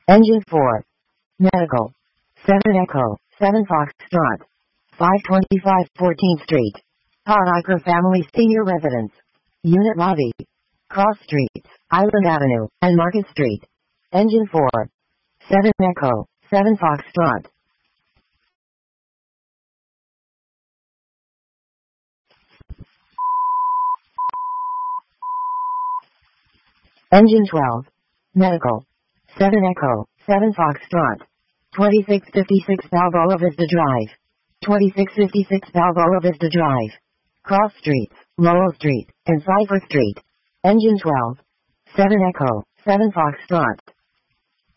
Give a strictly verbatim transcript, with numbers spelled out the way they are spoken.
Engine four. Medical. seven Echo, seven Foxtrot. five twenty-five fourteenth Street. Parker Family Senior Residence. Unit Lobby. Cross Streets, Island Avenue, and Market Street. Engine four. seven Echo, seven Foxtrot. Engine twelve. Medical. seven Echo, seven Foxtrot. twenty-six fifty-six Balboa Vista Drive. twenty-six fifty-six Balboa Vista Drive. Cross Streets, Lowell Street, and Cypher Street. Engine twelve. seven Echo, seven Foxtrot.